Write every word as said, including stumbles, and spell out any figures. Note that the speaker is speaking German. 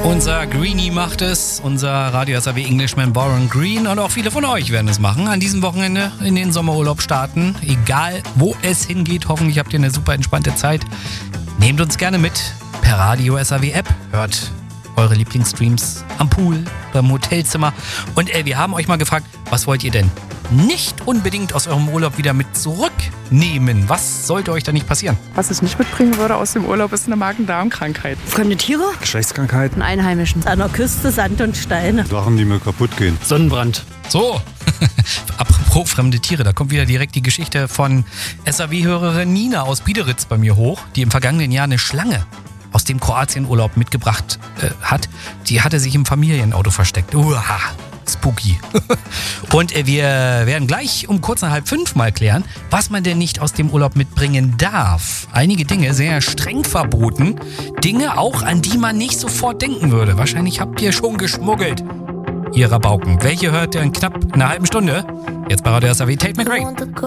Unser Greenie macht es, unser Radio S R W Englishman Warren Green, und auch viele von euch werden es machen. An diesem Wochenende in den Sommerurlaub starten. Egal, wo es hingeht, hoffentlich habt ihr eine super entspannte Zeit. Nehmt uns gerne mit per Radio S R W App. Hört eure Lieblingsstreams am Pool, beim Hotelzimmer. Und ey, wir haben euch mal gefragt, was wollt ihr denn nicht unbedingt aus eurem Urlaub wieder mit zurücknehmen? Was sollte euch da nicht passieren? Was ich nicht mitbringen würde aus dem Urlaub, ist eine Magen-Darm-Krankheit. Fremde Tiere? Geschlechtskrankheiten. Einheimischen. An der Küste Sand und Steine. Sachen, die mir kaputt gehen. Sonnenbrand. So, apropos fremde Tiere, da kommt wieder direkt die Geschichte von S R W-Hörerin Nina aus Biederitz bei mir hoch, die im vergangenen Jahr eine Schlange aus dem Kroatien-Urlaub mitgebracht äh, hat. Die hatte sich im Familienauto versteckt. Uah, spooky. Und äh, wir werden gleich um kurz nach halb fünf mal klären, was man denn nicht aus dem Urlaub mitbringen darf. Einige Dinge sehr streng verboten. Dinge auch, an die man nicht sofort denken würde. Wahrscheinlich habt ihr schon geschmuggelt. Ihr Rabauken. Welche hört ihr in knapp einer halben Stunde? Jetzt bei Radio S R W Tate McRae.